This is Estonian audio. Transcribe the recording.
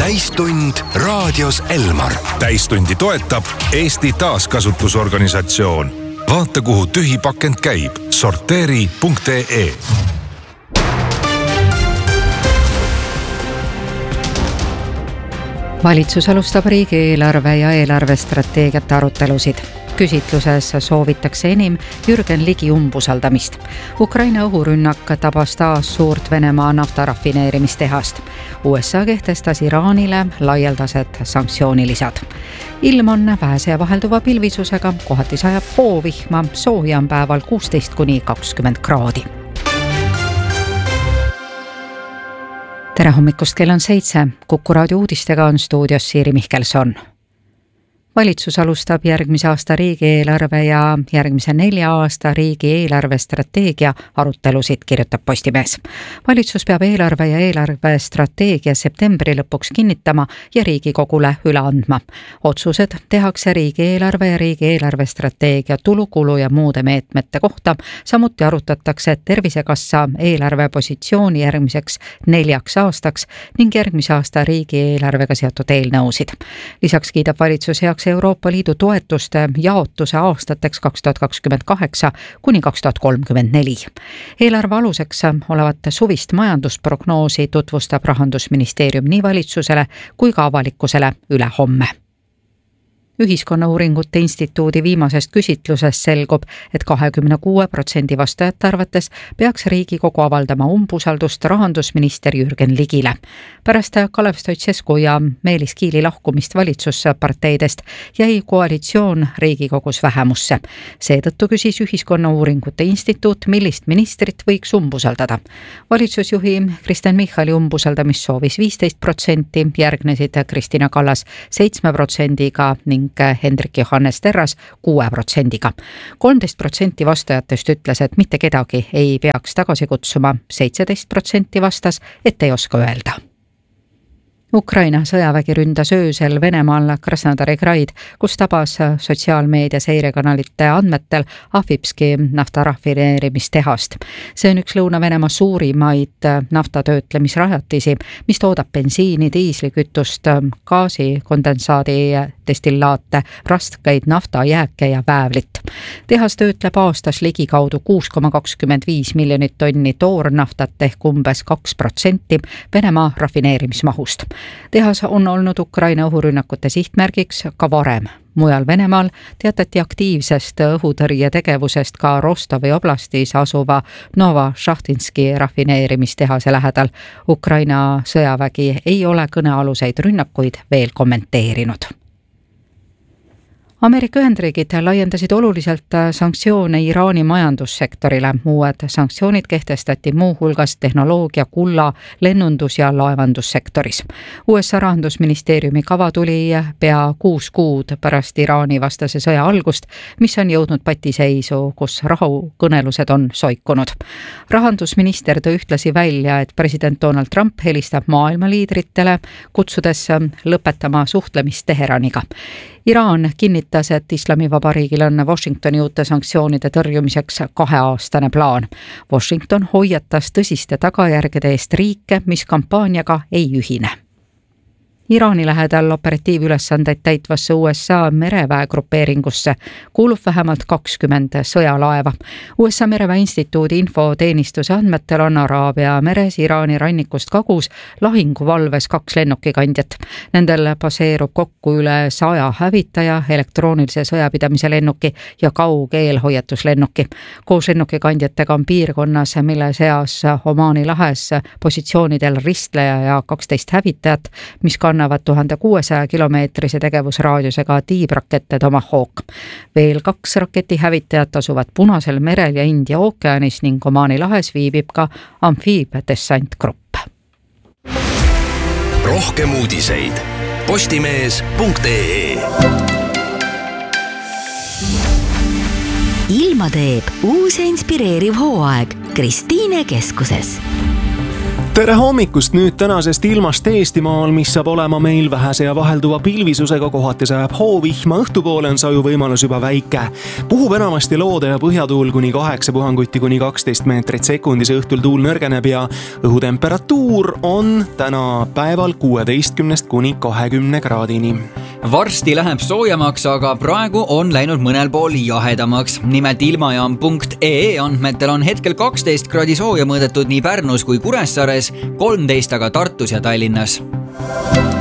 täistund raadios Elmar. Täistundi toetab Eesti Taaskasutusorganisatsioon. Vaata, kuhu tühi pakend käib. Sorteeri.ee. Valitsus alustab riigieelarve ja eelarvestrateegiate arutelusid. Küsitluses soovitakse enim Jürgen Ligi umbusaldamist. Ukraina õhurünnak tabas taas suurt Venemaa naftarafineerimistehast. USA kehtestas Iraanile laialdased sanktsioonilisad. Ilm on vähese ja vahelduva pilvisusega, kohati sajab hoovihma, sooja on päeval 16–20 kraadi. Tere hommikust, kell on 7. Kuku raadio uudistega on stuudios Siiri Mihkelson. Valitsus alustab järgmise aasta riigieelarve ja järgmise 4 aasta riigieelarvestrateegia arutelusid, kirjutab Postimees. Valitsus peab eelarve ja eelarvestrateegia septembri lõpuks kinnitama ja Riigikogule üle andma. Otsused tehakse riigieelarve ja riigieelarvestrateegia tulukulu ja muude meetmete kohta. Samuti arutatakse Tervisekassa eelarvepositsiooni järgmiseks 4 aastaks ning järgmise aasta riigieelarvega seotud eelnõusid. Lisaks kiidab valitsus heaks Euroopa Liidu toetuste jaotuse aastateks 2028 kuni 2034. Eelarve aluseks olevat suvist majandusprognoosi tutvustab Rahandusministeerium nii valitsusele kui ka avalikkusele ülehomme. Ühiskonnauuringute instituudi viimasest küsitlusest selgub, et 26% vastajate arvates peaks Riigikogu avaldama umbusaldust rahandusminister Jürgen Ligile. Pärast Kalev Stoicescu ja Meelis Kiili lahkumist valitsusparteidest jäi koalitsioon Riigikogus vähemusse. Seetõttu küsis Ühiskonnauuringute instituut, millist ministrit võiks umbusaldada. Valitsusjuhi Kristen Michali umbusaldamist soovis 15%, järgnesid Kristina Kallas 7% ning Hendrik Johannes Terras 6%. 13% vastajatest ütles, et mitte kedagi ei peaks tagasi kutsuma, 17% vastas, et ei oska öelda. Ukraina sõjavägi ründas öösel Venemaal Krasnodari kraid, kus tabas sotsiaalmeedia seirekanalite andmetel Ahvipski naftarafineerimistehast. See on üks Lõuna-Venemaa suurimaid naftatöötlemisrajatisi, mis toodab bensiini, diislikütust, gaasikondensaadi destillaate, raskeid naftajääke ja väävlit. Tehas töötleb aastas ligikaudu 6,25 miljonit tonni toornaftat ehk umbes 2% Venemaa rafineerimismahust. Tehas on olnud Ukraina õhurünnakute sihtmärgiks ka varem. Mujal Venemaal teatati aktiivsest õhutõrjetegevusest ka Rostovi oblastis asuva Novošahtinski rafineerimistehase lähedal. Ukraina sõjavägi ei ole kõnealuseid rünnakuid veel kommenteerinud. Ameerika Ühendriigid laiendasid oluliselt sanktsioone Iraani majandussektorile. Uued sanktsioonid kehtestati muu hulgas tehnoloogia, kulla, lennundus- ja laevandussektoris. USA rahandusministeeriumi kava tuli pea 6 kuud pärast Iraani vastase sõja algust, mis on jõudnud patiseisu, kus rahukõnelused on soikunud. Rahandusminister tõi ühtlasi välja, et president Donald Trump helistab maailma liidritele, kutsudes lõpetama suhtlemist Teheraniga. Iraan kinnitas, et Islamivabariigil on Washingtoni uute sanktsioonide tõrjumiseks 2-aastane plaan. Washington hoiatas tõsiste tagajärgede eest riike, mis kampaaniaga ei ühine. Iraani lähedal operatiivülesandeid täitvasse USA mereväegrupeeringusse kuulub vähemalt 20 sõjalaeva. USA mereväe instituudi infoteenistuse andmetel on Araabia meres Iraani rannikust kagus lahinguvalves 2 lennukikandjat. Nendel baseerub kokku üle 100 hävitaja, elektroonilise sõjapidamise lennuki ja kaugeelhoiatuslennuki. Koos lennukikandjatega on piirkonnas, mille seas Omaani lahes positsioonidel ristleja ja 12 hävitajat, mis kannavad 1600 kilomeetrise tegevusraadiusega tiibrakette Tomahawk. Veel 2 raketihävitajat asuvad Punasel merel ja India ookeanis ning Omaani lahes viibib ka amfiibdessantgrupp. Rohkem uudiseid postimees.ee. Ilma teeb uus ja inspireeriv hooaeg Kristiine keskuses. Tere hommikust nüüd tänasest ilmast Eestimaal, mis saab olema meil vähese ja vahelduva pilvisusega, kohati sajab hoovihma, õhtupoole on saju võimalus juba väike. Puhub enamasti loode ja põhjatuul kuni 8 puhanguti kuni 12 meetrit sekundis, õhtul tuul nõrgeneb ja õhutemperatuur on täna päeval 16 kuni 20 kraadini. Varsti läheb soojemaks, aga praegu on läinud mõnel pool jahedamaks. Nimelt ilmajaam.ee andmetel on hetkel 12 kraadi sooja mõõdetud nii Pärnus kui Kuressaares, 13 aga Tartus ja Tallinnas.